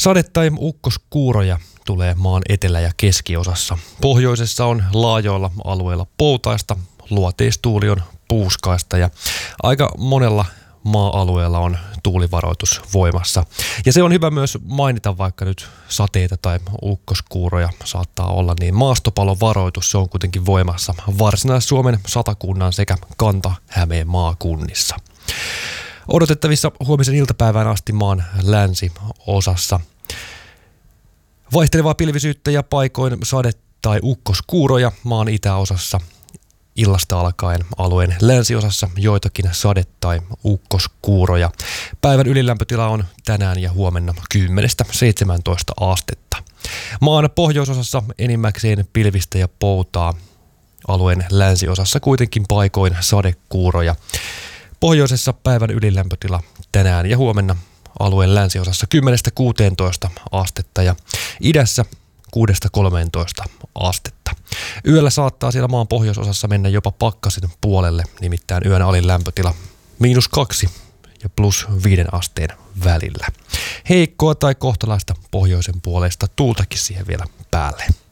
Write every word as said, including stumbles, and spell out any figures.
Sade- tai ukkoskuuroja tulee maan etelä- ja keskiosassa. Pohjoisessa on laajoilla alueilla poutaista, luoteistuuli on puuskaista ja aika monella maa-alueella on tuulivaroitus voimassa. Ja se on hyvä myös mainita, vaikka nyt sateita tai ukkoskuuroja saattaa olla, niin maastopalovaroitus se on kuitenkin voimassa Varsinais-Suomen, Satakunnan sekä Kanta-Hämeen maakunnissa. Odotettavissa huomisen iltapäivään asti maan länsiosassa vaihtelevaa pilvisyyttä ja paikoin sade- tai ukkoskuuroja maan itäosassa. Illasta alkaen alueen länsiosassa joitakin sade- tai ukkoskuuroja. Päivän ylilämpötila on tänään ja huomenna kymmenestä seitsemääntoista astetta. Maan pohjoisosassa enimmäkseen pilvistä ja poutaa. Alueen länsiosassa kuitenkin paikoin sadekuuroja. Pohjoisessa päivän ylilämpötila tänään ja huomenna alueen länsiosassa kymmenestä kuuteentoista astetta ja idässä kuudesta kolmeentoista astetta. Yöllä saattaa siellä maan pohjoisosassa mennä jopa pakkasen puolelle, nimittäin yön alin lämpötila miinus kaksi ja plus viiden asteen välillä. Heikkoa tai kohtalaista pohjoisen puolesta tuultakin siihen vielä päälle.